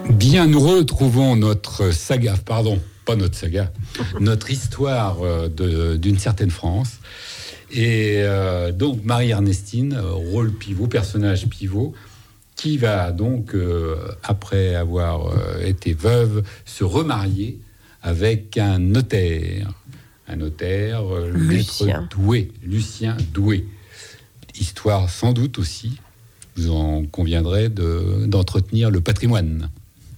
Bien, nous retrouvons notre saga, pardon, pas notre saga, notre histoire d'une certaine France. Et donc, Marie-Ernestine, rôle pivot, personnage pivot, qui va donc, après avoir été veuve, se remarier avec un notaire. Un notaire, Lucien. Lucien Doué. Histoire sans doute aussi, vous en conviendrez, d'entretenir le patrimoine.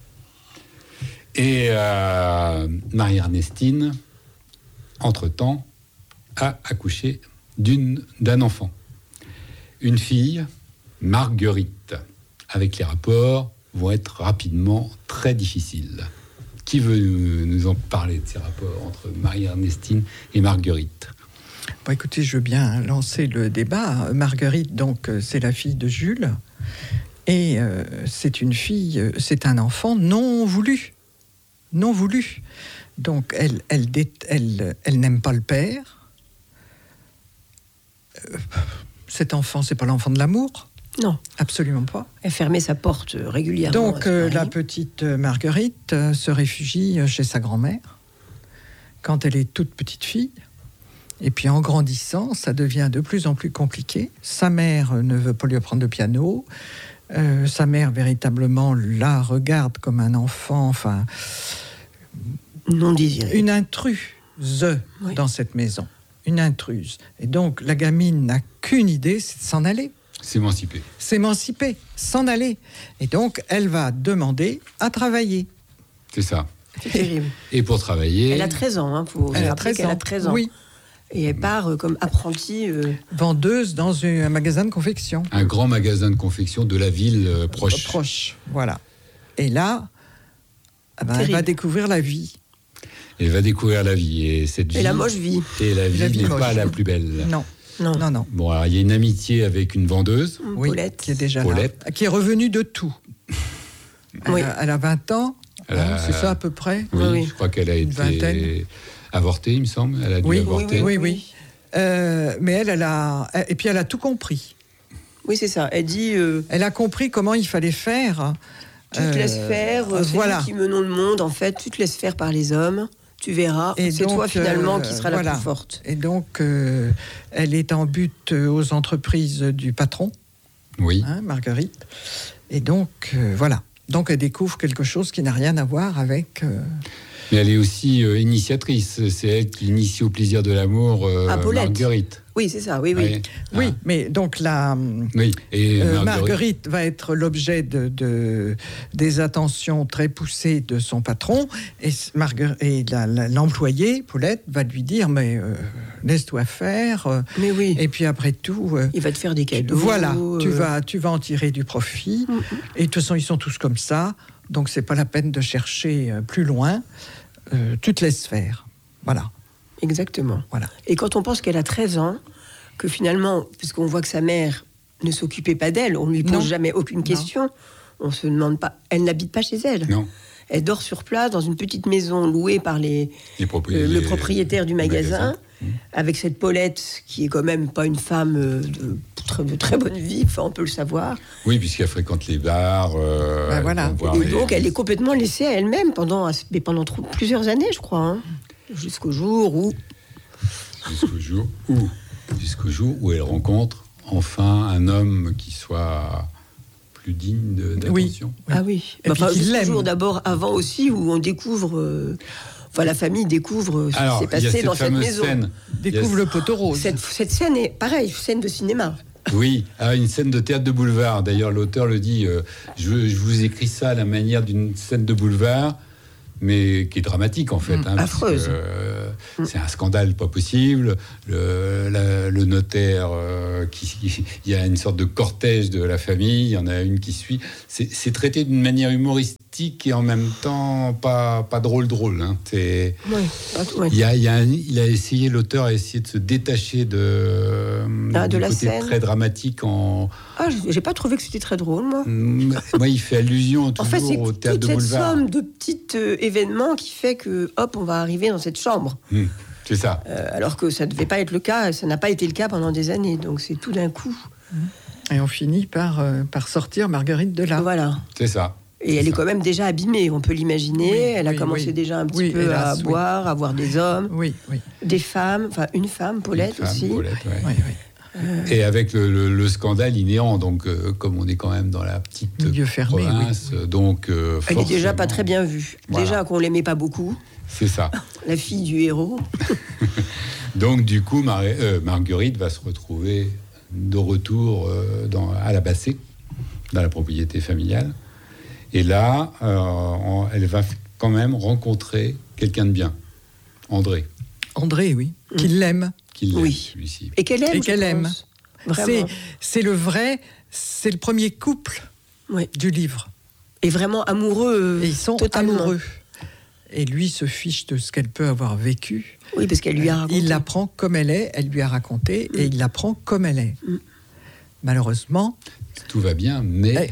Et Marie-Ernestine, entre-temps, a accouché d'un enfant. Une fille, Marguerite, avec les rapports vont être rapidement très difficiles. Qui veut nous en parler de ces rapports entre Marie-Ernestine et Marguerite ? Bon, écoutez, je veux bien lancer le débat. Marguerite, donc, c'est la fille de Jules. Et c'est un enfant non voulu. Non voulu. Donc, elle n'aime pas le père. Cet enfant, c'est pas l'enfant de l'amour. Non, absolument pas. Elle fermait sa porte régulièrement. Donc, la petite Marguerite se réfugie chez sa grand-mère quand elle est toute petite fille. Et puis, en grandissant, ça devient de plus en plus compliqué. Sa mère ne veut pas lui apprendre le piano. Sa mère, véritablement, la regarde comme un enfant, enfin... non désiré. Une intruse dans cette maison. Une intruse. Et donc, la gamine n'a qu'une idée, c'est de s'en aller. S'émanciper, s'en aller. Et donc, elle va demander à travailler. C'est ça. C'est terrible. Et pour travailler... Elle a 13 ans, Elle a 13 ans. Oui. Et elle part comme apprentie... vendeuse dans un magasin de confection. Un grand magasin de confection de la ville proche. Voilà. Et là, elle va découvrir la vie. Elle va découvrir la vie. Et cette vie... Et la moche vie. Et la vie n'est pas la plus belle. Non. Bon, alors, il y a une amitié avec une vendeuse. Paulette. Qui est déjà là. Qui est revenue de tout. Elle a 20 ans. C'est ça à peu près. Oui, je crois qu'elle a été avortée, il me semble. Elle a dû avorter. Oui. Mais elle a... Et puis elle a tout compris. Oui, c'est ça. Elle dit... Elle a compris comment il fallait faire. Tu te laisses faire. C'est nous qui menons le monde, en fait. Tu te laisses faire par les hommes. Tu verras, et c'est donc, toi finalement qui sera la plus forte. Et donc, elle est en but aux entreprises du patron, Marguerite. Et donc, voilà. Donc, elle découvre quelque chose qui n'a rien à voir avec... Mais elle est aussi initiatrice. C'est elle qui initie au plaisir de l'amour Marguerite. Oui, c'est ça, oui. Oui, mais donc Marguerite va être l'objet des attentions très poussées de son patron, et l'employé, Paulette, va lui dire, mais laisse-toi faire. Mais oui. Et puis après tout... il va te faire des cadeaux. Voilà, tu vas en tirer du profit. Et de toute façon, ils sont tous comme ça, donc c'est pas la peine de chercher plus loin. Tu te laisses faire. Voilà. Exactement. Voilà. Et quand on pense qu'elle a 13 ans, que finalement, puisqu'on voit que sa mère ne s'occupait pas d'elle, on ne lui pose jamais aucune question, on ne se demande pas... Elle n'habite pas chez elle. Non. Elle dort sur place dans une petite maison louée par le propriétaire du magasin. Avec cette Paulette qui est quand même pas une femme de très bonne vie, on peut le savoir. Oui, puisqu'elle fréquente les bars. Voilà. Et donc elle est complètement laissée à elle-même pendant plusieurs années, je crois. Jusqu'au jour où elle rencontre enfin un homme qui soit plus digne d'attention. Oui. Ah oui. Et puis qu'il l'aime. Toujours d'abord, avant aussi, où on découvre... la famille découvre ce qui s'est passé dans cette maison. Découvre le poteau rose. Cette scène est pareil, scène de cinéma. Oui, une scène de théâtre de boulevard. D'ailleurs, l'auteur le dit, je vous écris ça à la manière d'une scène de boulevard, mais qui est dramatique en fait. Affreuse. C'est un scandale pas possible. Le notaire, il y a une sorte de cortège de la famille, il y en a une qui suit. C'est traité d'une manière humoristique et en même temps pas drôle. Il a essayé, l'auteur a essayé de se détacher du la côté scène. Très dramatique. J'ai pas trouvé que c'était très drôle, moi. Moi, il fait allusion toujours au théâtre de boulevard. C'est toute cette somme de petits événements qui fait que, on va arriver dans cette chambre. C'est ça. Alors que ça ne devait pas être le cas, ça n'a pas été le cas pendant des années, donc c'est tout d'un coup. Et on finit par sortir Marguerite de là. Voilà. C'est ça. Et elle est quand même déjà abîmée, on peut l'imaginer. Elle a commencé déjà un petit peu à boire, à voir des hommes, des femmes, enfin une femme, Paulette aussi. Et avec le scandale inhérent, donc comme on est quand même dans la petite province, donc elle est déjà pas très bien vue. Voilà. Déjà qu'on l'aimait pas beaucoup. C'est ça. La fille du héros. Donc du coup, Marguerite va se retrouver de retour à la Bassée, dans la propriété familiale. Et là, elle va quand même rencontrer quelqu'un de bien, André. André, oui, qui l'aime. Celui-ci. Et qu'elle aime. C'est le premier couple du livre. Et vraiment amoureux. Et ils sont totalement amoureux. Et lui se fiche de ce qu'elle peut avoir vécu. Oui, parce qu'elle lui a raconté. Il la prend comme elle est, elle lui a raconté, et il la prend comme elle est. Malheureusement... Tout va bien, mais...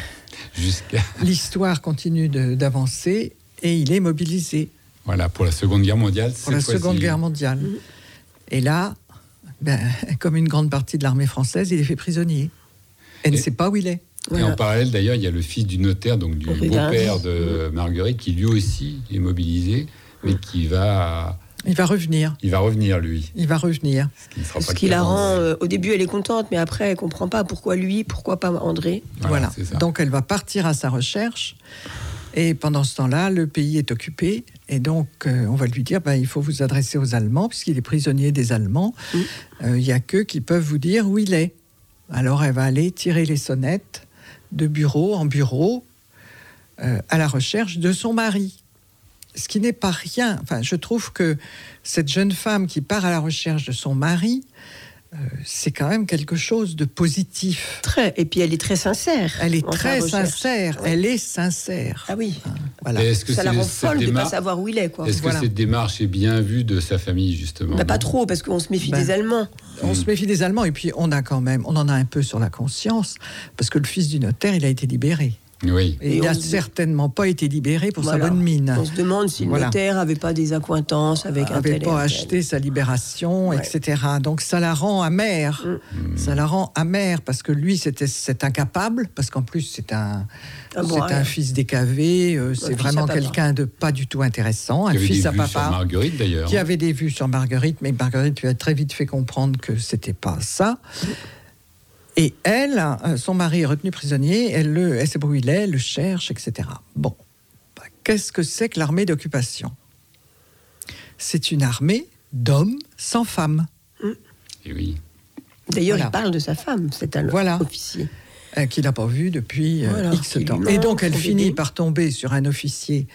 L'histoire continue d'avancer, et il est mobilisé. Voilà, pour la Seconde Guerre mondiale. Pour la Seconde Guerre mondiale. Et là, comme une grande partie de l'armée française, il est fait prisonnier. Elle ne sait pas où il est. Et en parallèle, d'ailleurs, il y a le fils du notaire, donc du beau-père de Marguerite, qui lui aussi est mobilisé, mais qui va... Il va revenir. Il va revenir, lui. Il va revenir. Ce qui la rend... au début, elle est contente, mais après, elle ne comprend pas pourquoi lui, pourquoi pas André. Voilà. Donc, elle va partir à sa recherche. Et pendant ce temps-là, le pays est occupé. Et donc, on va lui dire, il faut vous adresser aux Allemands, puisqu'il est prisonnier des Allemands. Il n'y a qu'eux qui peuvent vous dire où il est. Alors, elle va aller tirer les sonnettes de bureau en bureau à la recherche de son mari. Ce qui n'est pas rien. Enfin, je trouve que cette jeune femme qui part à la recherche de son mari, c'est quand même quelque chose de positif. Et puis elle est très sincère. Elle est très sincère. Oui. Elle est sincère. Ah oui. Voilà. Est-ce que ça la rend folle de ne pas savoir où il est. Est-ce que cette démarche est bien vue de sa famille, justement? Pas trop, parce qu'on se méfie des Allemands. On se méfie des Allemands, et puis on en a un peu sur la conscience, parce que le fils du notaire, il a été libéré. Oui. Et il n'a certainement pas été libéré pour sa bonne mine. On se demande si le notaire n'avait pas des accointances avec un tel. N'avait pas acheté sa libération, etc. Donc ça la rend amère. Ça la rend amère parce que lui, c'est incapable, parce qu'en plus c'est un fils décavé, c'est vraiment quelqu'un de pas du tout intéressant, un fils à papa. Sur Marguerite, d'ailleurs. Qui avait des vues sur Marguerite, mais Marguerite lui a très vite fait comprendre que c'était pas ça. Et elle, son mari est retenu prisonnier, elle sait pas où il est, elle le cherche, etc. Bon, qu'est-ce que c'est que l'armée d'occupation? C'est une armée d'hommes sans femmes. Et oui. D'ailleurs, il parle de sa femme, c'est un officier. Qu'il n'a pas vu depuis X temps. Et donc, elle finit par tomber sur un officier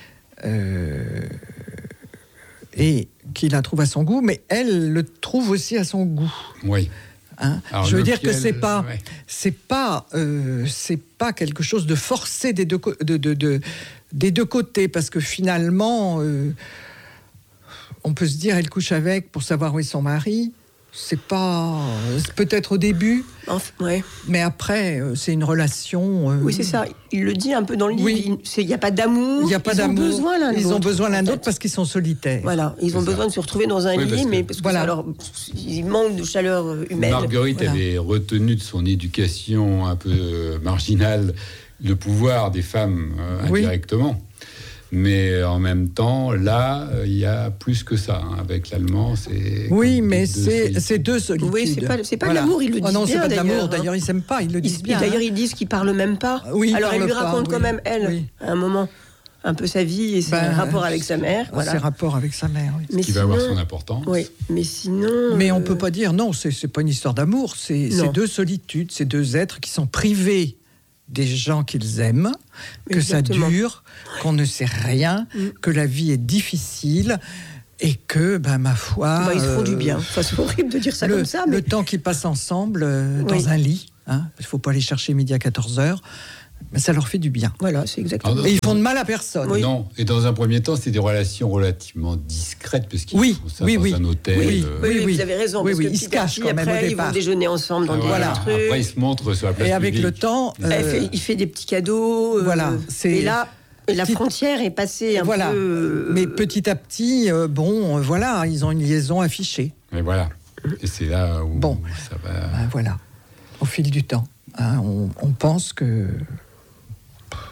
et qui la trouve à son goût, mais elle le trouve aussi à son goût. Oui. Je veux dire que c'est pas quelque chose de forcé des deux côtés, parce que finalement, on peut se dire elle couche avec pour savoir où est son mari. C'est peut-être au début, mais après c'est une relation. Oui, c'est ça. Il le dit un peu dans le livre. Il n'y a pas d'amour. Il n'y a pas d'amour. Ils ont besoin l'un de l'autre parce qu'ils sont solitaires. Voilà, ils ont besoin de se retrouver dans un lit, mais parce que alors ils manquent de chaleur humaine. Marguerite avait retenu de son éducation un peu marginale le pouvoir des femmes indirectement. Mais en même temps, là, il y a plus que ça. Avec l'allemand, c'est... Oui, mais c'est deux solitudes. Oui, c'est pas l'amour, il le dit bien. Non, c'est pas de l'amour, d'ailleurs. D'ailleurs, ils s'aiment pas, ils le disent bien. D'ailleurs, ils disent qu'ils parlent même pas. Alors, elle lui raconte quand même, elle, à un moment, un peu sa vie et ses rapports avec sa mère. Ses rapports avec sa mère, oui. Qui va avoir son importance. Oui, mais sinon... Mais on peut pas dire, non, c'est pas une histoire d'amour, c'est deux solitudes, c'est deux êtres qui sont privés des gens qu'ils aiment, que ça dure, qu'on ne sait rien, que la vie est difficile et que, ma foi... ils se font du bien. Enfin, c'est horrible de dire ça comme ça. Mais... Le temps qu'ils passent ensemble dans un lit, il ne faut pas aller chercher midi à 14h, mais ça leur fait du bien. Voilà, c'est exactement. Et ils font de mal à personne. Oui. Non, et dans un premier temps, c'est des relations relativement discrètes, parce qu'ils font ça dans un hôtel. Oui, vous avez raison, parce que ils se cachent quand même au départ. Ils vont déjeuner ensemble dans des trucs. Après, ils se montrent sur la place publique. Et avec le temps... il fait des petits cadeaux. Et là... Et la frontière est passée un peu... Mais petit à petit, ils ont une liaison affichée. Mais voilà. Et c'est là où ça va... Au fil du temps. On pense que...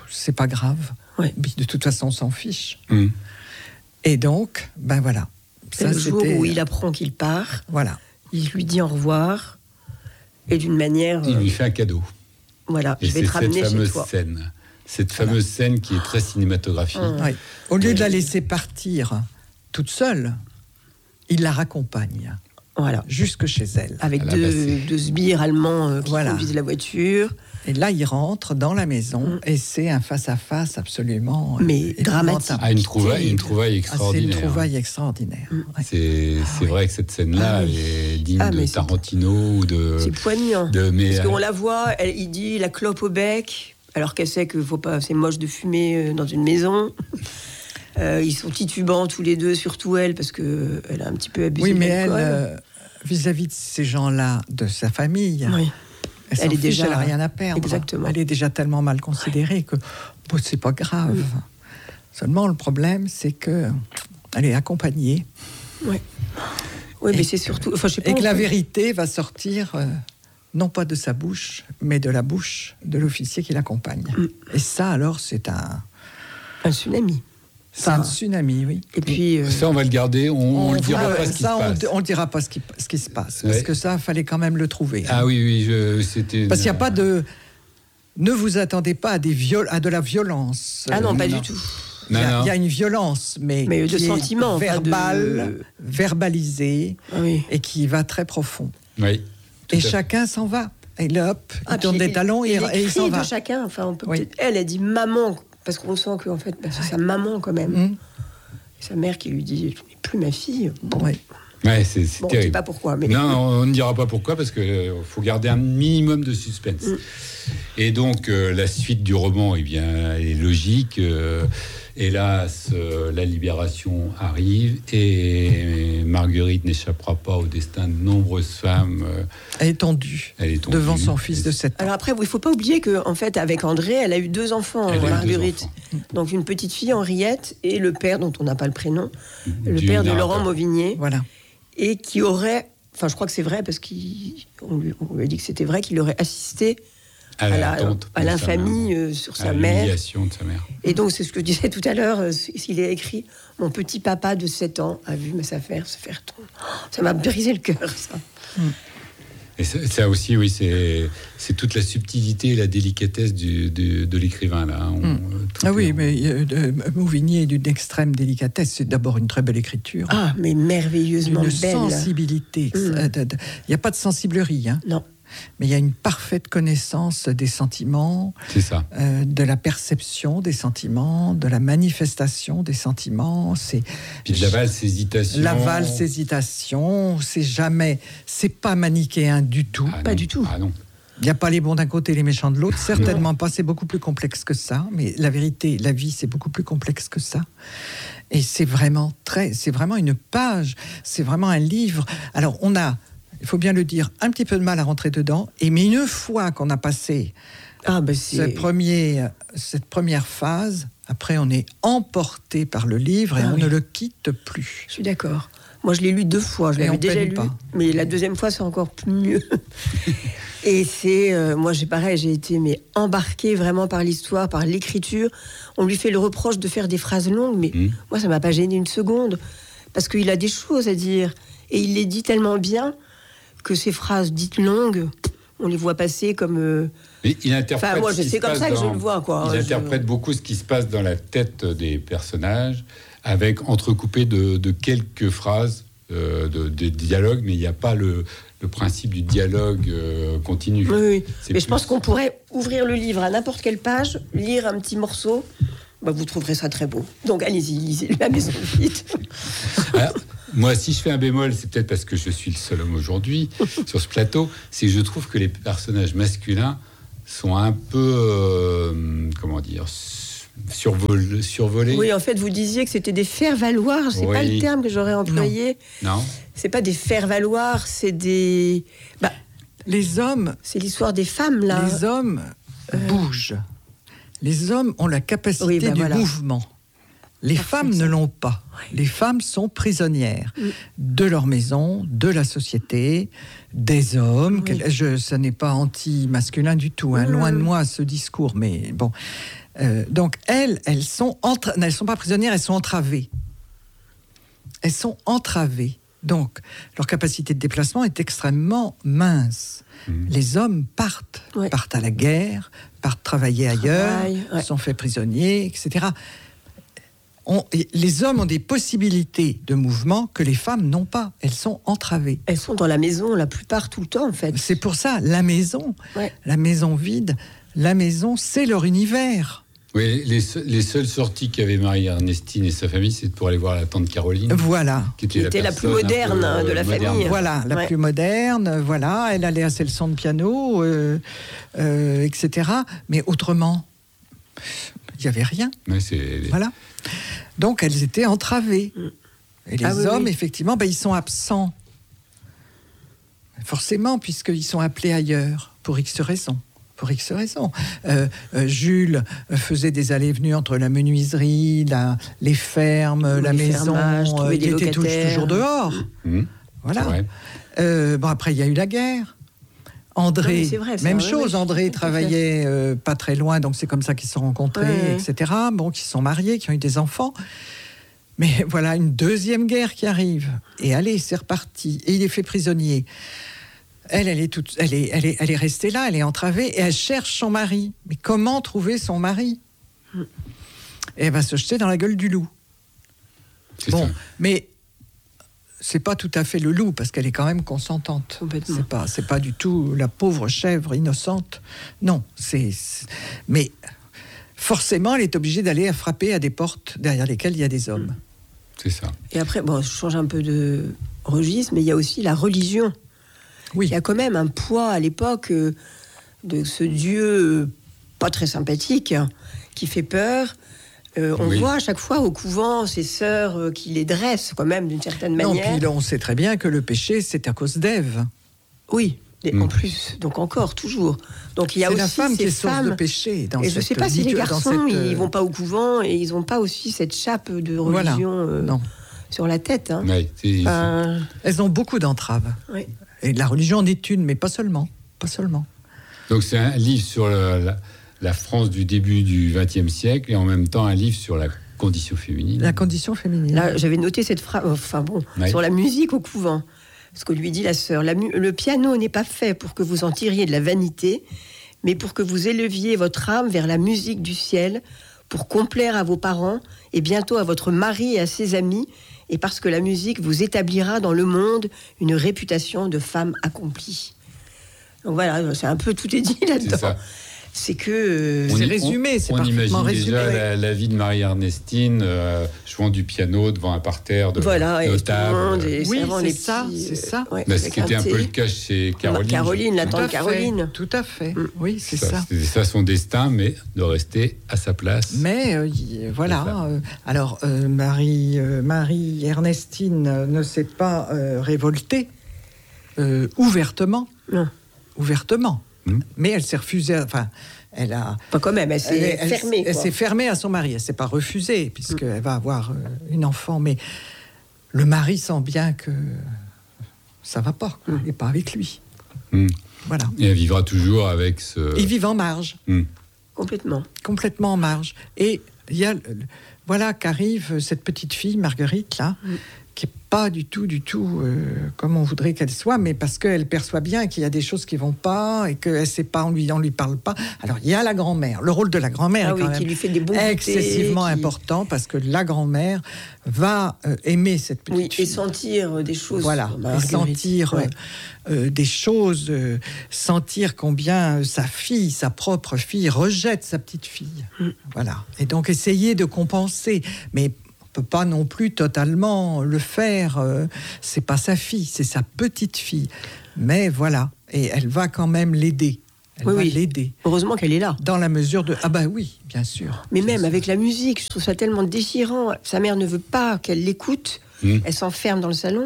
c'est pas grave. Ouais. De toute façon, on s'en fiche. Et donc, ben voilà. C'est le jour où il apprend qu'il part. Voilà. Il lui dit au revoir. Et d'une manière... Il lui fait un cadeau. Voilà, et je vais te ramener chez toi. Cette fameuse scène qui est très cinématographique. Oui. Au lieu de la laisser partir toute seule, il la raccompagne. Voilà. Jusque chez elle. Avec deux sbires allemands qui conduisent la voiture. Et là, il rentre dans la maison et c'est un face-à-face absolument... Mais dramatique. Une trouvaille extraordinaire. C'est une trouvaille extraordinaire. C'est vrai que cette scène-là, elle est digne de Tarantino ou de... C'est poignant. Parce qu'on la voit, il dit la clope au bec, alors qu'elle sait que faut pas, c'est moche de fumer dans une maison. Ils sont titubants tous les deux, surtout elle, parce qu'elle a un petit peu abusé de l'alcool. Elle, vis-à-vis de ces gens-là, de sa famille... Oui. Elle n'a rien à perdre. Exactement. Elle est déjà tellement mal considérée que c'est pas grave. Seulement, le problème, c'est que elle est accompagnée. Oui, mais c'est surtout... Enfin, je sais pas, et que la vérité va sortir, non pas de sa bouche, mais de la bouche de l'officier qui l'accompagne. Et ça, alors, c'est un tsunami. C'est un tsunami, oui. Et puis ça, on va le garder. On ne dira pas ce qui se passe. On ne dira pas ce qui se passe. Parce que ça, il fallait quand même le trouver. Ah oui, c'était... Parce qu'il n'y a pas de... Ne vous attendez pas à de la violence. Ah non, pas du tout. Il y a une violence, mais de sentiments, verbalisée, et qui va très profond. Oui. Et chacun s'en va. Et là, hop, il tourne des talons et il s'en va. De chacun. Enfin, on peut elle a dit maman... Parce qu'on sent qu'en fait, c'est sa maman quand même. Et sa mère qui lui dit « Tu n'es plus ma fille ». Ouais, c'est terrible. On ne dit pas pourquoi. Mais... Non, on ne dira pas pourquoi, parce qu'il faut garder un minimum de suspense. Et donc, la suite du roman, elle est logique. Hélas, la libération arrive et Marguerite n'échappera pas au destin de nombreuses femmes. Elle est tendue devant son fils de 7 ans. Alors après, il ne faut pas oublier qu'en fait, avec André, elle a eu 2 enfants, Marguerite. Donc une petite fille, Henriette, et le père, dont on n'a pas le prénom, le père de Laurent Mauvigné. Voilà. Et qui aurait, enfin je crois que c'est vrai, parce qu'on lui a dit que c'était vrai, qu'il aurait assisté à l'infamie sur sa mère. L'humiliation de sa mère. Et donc, c'est ce que je disais tout à l'heure, il est écrit « Mon petit papa de 7 ans a vu sa mère se faire tomber. » Ça m'a brisé le cœur, ça. Et ça aussi, oui, c'est toute la subtilité et la délicatesse de l'écrivain, là. Mais Mauvigné est d'une extrême délicatesse. C'est d'abord une très belle écriture. Ah, mais merveilleusement belle. Une sensibilité. Il n'y a pas de sensiblerie, hein. Non. Mais il y a une parfaite connaissance des sentiments, de la perception des sentiments, de la manifestation des sentiments. Puis de la valse-hésitation. La valse-hésitation, c'est pas manichéen du tout. Pas du tout. Ah non. Il n'y a pas les bons d'un côté et les méchants de l'autre, certainement pas, c'est beaucoup plus complexe que ça. Mais la vérité, la vie, c'est beaucoup plus complexe que ça. Et c'est vraiment une page, c'est vraiment un livre. Alors on a... Il faut bien le dire, un petit peu de mal à rentrer dedans. Mais une fois qu'on a passé cette première phase, après on est emporté par le livre et on ne le quitte plus. Je suis d'accord. Moi, je l'ai lu 2 fois. Je l'avais déjà lu, mais la deuxième fois, c'est encore plus mieux. Et moi, j'ai été embarquée vraiment par l'histoire, par l'écriture. On lui fait le reproche de faire des phrases longues, mais moi, ça m'a pas gêné une seconde, parce qu'il a des choses à dire et il les dit tellement bien que ces phrases dites longues, on les voit passer comme... Il interprète moi, c'est comme ça que je le vois, quoi. Il interprète beaucoup ce qui se passe dans la tête des personnages, avec entrecoupé de quelques phrases de dialogue, mais il n'y a pas le principe du dialogue continu. Oui. Mais je pense qu'on pourrait ouvrir le livre à n'importe quelle page, lire un petit morceau, vous trouverez ça très beau. Donc allez-y, lisez La Maison vide. Alors, moi, si je fais un bémol, c'est peut-être parce que je suis le seul homme aujourd'hui sur ce plateau, c'est que je trouve que les personnages masculins sont un peu, survolés. Oui, en fait, vous disiez que c'était des faire-valoir, c'est pas le terme que j'aurais employé. Non. C'est pas des faire-valoir, c'est des... les hommes... C'est l'histoire des femmes, là. Les hommes bougent. Les hommes ont la capacité du mouvement. Les femmes ne l'ont pas. Les femmes sont prisonnières de leur maison, de la société, des hommes. Ça n'est pas anti-masculin du tout, loin de moi ce discours, mais bon. Donc elles sont pas prisonnières, elles sont entravées. Elles sont entravées. Donc leur capacité de déplacement est extrêmement mince. Les hommes partent à la guerre, partent travailler ailleurs, sont faits prisonniers, etc. Les hommes ont des possibilités de mouvement que les femmes n'ont pas. Elles sont entravées. Elles sont dans la maison la plupart tout le temps, en fait. C'est pour ça, la maison vide, la maison, c'est leur univers. Oui, les seules sorties qu'avait Marie-Ernestine et sa famille, c'est pour aller voir la tante Caroline. Voilà. Qui était la plus moderne de la famille. Voilà, la plus moderne, voilà. Elle allait à ses leçons de piano, etc. Mais autrement, il n'y avait rien. Voilà. Donc, elles étaient entravées. Et les hommes, effectivement, ils sont absents. Forcément, puisqu'ils sont appelés ailleurs, pour X raisons. Jules faisait des allées-venues entre la menuiserie, les fermes, la maison. Il était toujours dehors. Voilà. Après, il y a eu la guerre. André, même chose. André travaillait pas très loin, donc c'est comme ça qu'ils se sont rencontrés, etc. Bon, qui se sont mariés, qui ont eu des enfants. Mais voilà, une deuxième guerre qui arrive. Et allez, c'est reparti. Et il est fait prisonnier. Elle est restée là, elle est entravée, et elle cherche son mari. Mais comment trouver son mari ? Et elle va se jeter dans la gueule du loup. Mais c'est pas tout à fait le loup, parce qu'elle est quand même consentante. C'est pas du tout la pauvre chèvre innocente. Non, mais forcément, elle est obligée d'aller frapper à des portes derrière lesquelles il y a des hommes. C'est ça. Et après, je change un peu de registre, mais il y a aussi la religion. Il y a quand même un poids à l'époque de ce Dieu pas très sympathique, qui fait peur. On voit à chaque fois au couvent ces sœurs qui les dressent quand même d'une certaine manière. Non, puis on sait très bien que le péché, c'est à cause d'Ève. Oui, en plus, donc encore, toujours. Donc il y a aussi la femme qui est source de péché. Et je ne sais pas si les garçons, ils vont pas au couvent et ils n'ont pas aussi cette chape de religion sur la tête. Hein. Elles ont beaucoup d'entraves. Oui. Et la religion en est une, mais pas seulement. Donc c'est un livre sur la France du début du XXe siècle et en même temps un livre sur la condition féminine. La condition féminine. Là, j'avais noté cette phrase, sur la musique au couvent. Ce que lui dit la sœur. Le piano n'est pas fait pour que vous en tiriez de la vanité, mais pour que vous éleviez votre âme vers la musique du ciel, pour complaire à vos parents et bientôt à votre mari et à ses amis, et parce que la musique vous établira dans le monde une réputation de femme accomplie. Donc voilà, c'est un peu tout est dit là-dedans. C'est que c'est résumé, c'est parfaitement résumé. On imagine déjà la vie de Marie-Ernestine jouant du piano devant un parterre de notables. C'est ça. Ce qui était un peu le cas chez Caroline. La tante Caroline. Tout à fait. Oui, c'est ça. C'était ça son destin, mais de rester à sa place. Mais voilà. Alors Marie-Ernestine ne s'est pas révoltée ouvertement. Non. Ouvertement. Mais elle s'est refusée. Elle a. Pas quand même. Elle s'est fermée. Elle s'est fermée à son mari. Elle s'est pas refusée puisqu'elle va avoir une enfant. Mais le mari sent bien que ça va pas. Il n'est pas avec lui. Voilà. Et elle vivra toujours avec ce. Ils vivent en marge. Complètement en marge. Et il y a qu'arrive cette petite fille Marguerite là. Qui n'est pas du tout comme on voudrait qu'elle soit, mais parce qu'elle perçoit bien qu'il y a des choses qui ne vont pas et qu'elle ne sait pas, on lui parle pas. Alors, il y a la grand-mère. Le rôle de la grand-mère est quand même qui lui fait des bontés, excessivement important parce que la grand-mère va aimer cette petite fille. Et sentir des choses. Voilà, et sentir des choses, sentir combien sa propre fille, rejette sa petite fille. Voilà. Et donc, essayer de compenser. Mais peut pas non plus totalement le faire. C'est pas sa fille, c'est sa petite fille. Mais voilà, et elle va quand même l'aider. Elle va l'aider. Heureusement qu'elle est là. Dans la mesure de... Ah bah oui, bien sûr. Mais même avec la musique, je trouve ça tellement déchirant. Sa mère ne veut pas qu'elle l'écoute. Elle s'enferme dans le salon.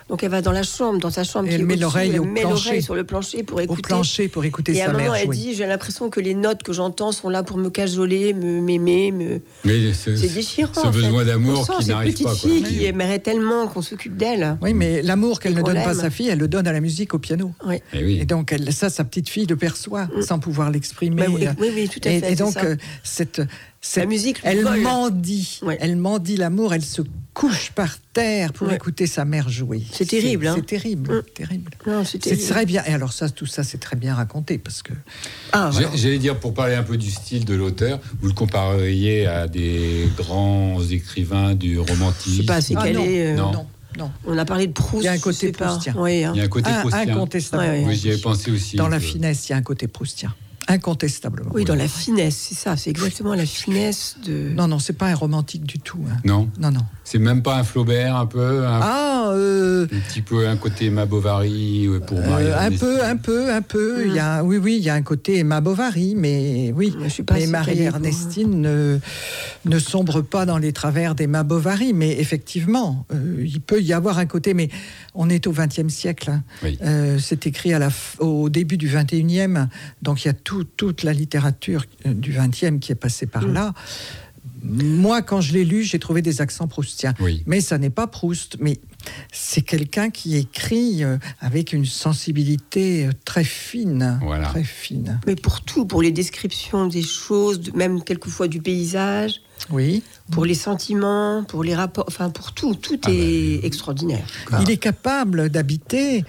Donc elle va dans sa chambre, elle met l'oreille sur le plancher pour écouter. Au plancher pour écouter sa mère jouer. Et à un moment, elle dit, j'ai l'impression que les notes que j'entends sont là pour me cajoler, m'aimer, Mais c'est déchirant. Ce besoin d'amour qui n'arrive pas. Cette petite fille qui aimerait tellement qu'on s'occupe d'elle. Oui, mais l'amour qu'elle ne donne pas à sa fille, elle le donne à la musique, au piano. Oui. Et donc sa petite fille le perçoit sans pouvoir l'exprimer. Oui, tout à fait. Et donc la musique, elle mendie l'amour, elle se couche par terre pour écouter sa mère jouer. C'est terrible. C'est terrible, terrible. Non, c'est très bien. Et alors tout ça, c'est très bien raconté parce que. J'allais dire, pour parler un peu du style de l'auteur, vous le compareriez à des grands écrivains du romantisme. Je sais pas, c'est calé. Non. On a parlé de Proust. Il y a un côté proustien. Il y a un côté proustien. Incontestablement. Oui, j'y avais pensé aussi. Dans la finesse, il y a un côté proustien. Incontestablement. Oui, dans la finesse, c'est ça. C'est exactement la finesse de... Non, c'est pas un romantique du tout. Hein. Non. C'est même pas un Flaubert, un peu un petit peu un côté Emma Bovary pour Marie un peu. Il y a, il y a un côté Emma Bovary, mais oui. Mais Marie-Ernestine ne sombre pas dans les travers d'Emma Bovary, mais effectivement, il peut y avoir un côté. Mais on est au XXe siècle. Hein. Oui. C'est écrit au début du XXIe, donc il y a toute la littérature du XXe qui est passée par là. Moi, quand je l'ai lu, j'ai trouvé des accents proustiens. Oui. Mais ça n'est pas Proust. Mais c'est quelqu'un qui écrit avec une sensibilité très fine. Voilà. Très fine. Mais pour tout, pour les descriptions des choses, même quelquefois du paysage. Oui. Pour les sentiments, pour les rapports, enfin pour tout. Tout est extraordinaire. Il est capable d'habiter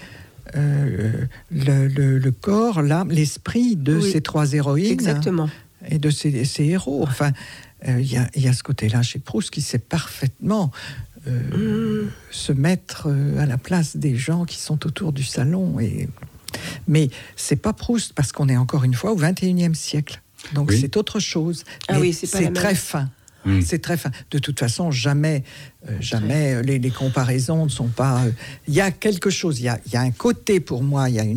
le corps, l'âme, l'esprit de ces trois héroïnes. Exactement. Et de ces héros. Enfin, il y a ce côté-là chez Proust qui sait parfaitement se mettre à la place des gens qui sont autour du salon. Mais c'est pas Proust, parce qu'on est encore une fois au XXIe siècle. Donc c'est autre chose. C'est très fin. C'est très fin. De toute façon, jamais les comparaisons ne sont pas... Il y a quelque chose, il y a un côté, pour moi, il y a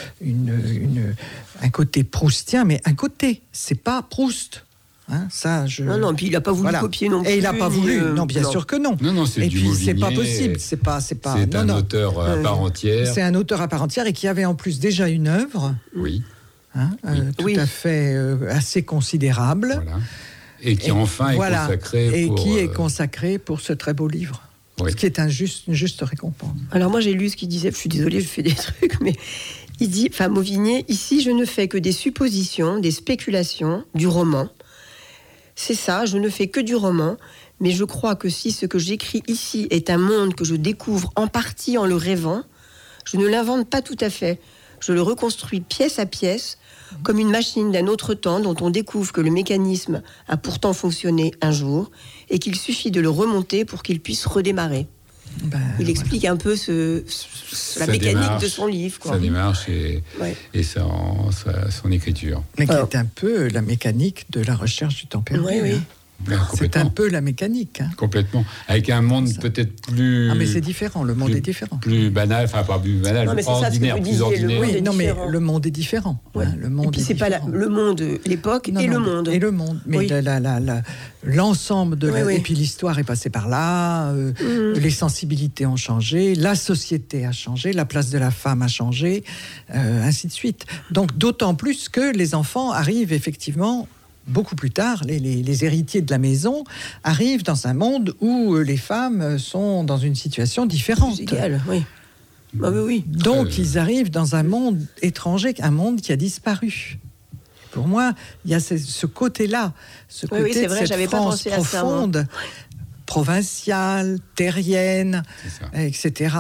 un côté proustien, mais un côté, c'est pas Proust. Hein, Non, puis il n'a pas voulu copier non plus. Et il n'a pas voulu, bien sûr que non. Non, c'est du Mauvigné. C'est pas possible. C'est un auteur à part entière. C'est un auteur à part entière et qui avait en plus déjà une œuvre. Oui. Tout à fait assez considérable. Voilà. Et qui enfin est consacré est consacré pour ce très beau livre. Ce qui est une juste récompense. Alors moi j'ai lu ce qu'il disait, je suis désolée, je fais des trucs, mais il dit, Mauvigné, ici je ne fais que des suppositions, des spéculations, du roman. C'est ça, je ne fais que du roman, mais je crois que si ce que j'écris ici est un monde que je découvre en partie en le rêvant, je ne l'invente pas tout à fait. Je le reconstruis pièce à pièce, comme une machine d'un autre temps dont on découvre que le mécanisme a pourtant fonctionné un jour et qu'il suffit de le remonter pour qu'il puisse redémarrer. Il explique un peu la mécanique de son livre. Sa démarche et son écriture. Mais qui est un peu la mécanique de la recherche du temps perdu. Oui. C'est un peu la mécanique. Hein. Complètement. Avec un monde peut-être plus... mais c'est différent, le monde est différent. Plus banal, enfin pas plus banal, ordinaire, plus ordinaire. Oui, mais le monde est différent. Ouais. Hein, le monde et puis c'est pas le monde, l'époque et le monde. Et le monde. Mais l'ensemble de Et puis l'histoire est passée par là, les sensibilités ont changé, la société a changé, la place de la femme a changé, ainsi de suite. Donc d'autant plus que les enfants arrivent effectivement... Beaucoup plus tard, les héritiers de la maison arrivent dans un monde où les femmes sont dans une situation différente. C'est égal, oui. Oui. Donc, ils arrivent dans un monde étranger, un monde qui a disparu. Pour moi, il y a ce côté-là, ce côté c'est vrai, de cette France profonde, provinciale, terrienne, etc.,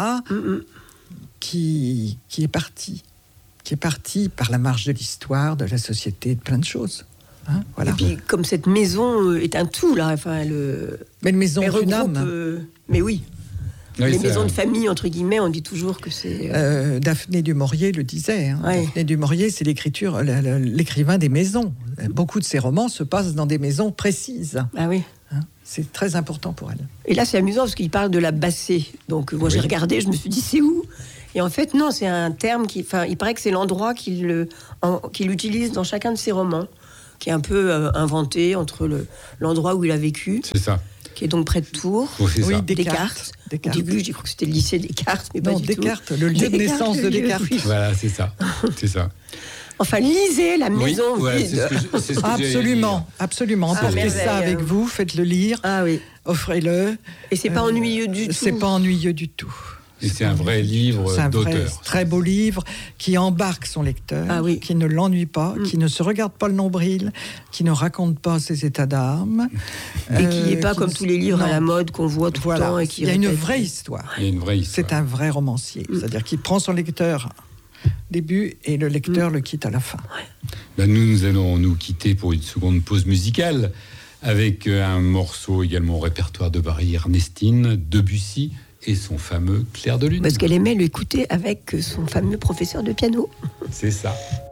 qui est partie. Qui est partie par la marche de l'histoire, de la société, de plein de choses. Hein, voilà. Et puis, comme cette maison est un tout, là, mais une maison d'une âme. Mais oui. Les maisons de famille, entre guillemets, on dit toujours que c'est... Daphné du Maurier le disait. Hein. Daphné du Maurier, c'est l'écrivain des maisons. Beaucoup de ses romans se passent dans des maisons précises. Ah oui. Hein, c'est très important pour elle. Et là, c'est amusant parce qu'il parle de la Bassée. Donc, moi, j'ai regardé, je me suis dit, c'est où ? Et en fait, non, c'est un terme il paraît que c'est l'endroit qu'il utilise dans chacun de ses romans, qui est un peu inventé entre l'endroit où il a vécu. C'est ça. qui est donc près de Tours. Oui, Descartes. Au début, j'ai cru que c'était le lycée Descartes, mais pas du Descartes, tout. Le lieu de naissance de Descartes. Oui. Voilà, c'est ça. Enfin, lisez La maison vide. C'est ce que absolument. Portez ça avec vous, faites-le lire, offrez-le. Et c'est pas ennuyeux du tout. C'est pas ennuyeux du tout. Et c'est un vrai livre d'auteur. Très beau livre qui embarque son lecteur, qui ne l'ennuie pas, qui ne se regarde pas le nombril, qui ne raconte pas ses états d'âme. Et qui n'est pas comme tous les livres à la mode qu'on voit tout le temps. Et qui Il y a une vraie histoire. C'est un vrai romancier. C'est-à-dire qu'il prend son lecteur début et le lecteur le quitte à la fin. Nous allons nous quitter pour une seconde pause musicale avec un morceau également au répertoire de Marie-Ernestine, Debussy et son fameux Clair de lune. Parce qu'elle aimait l'écouter avec son fameux professeur de piano. C'est ça.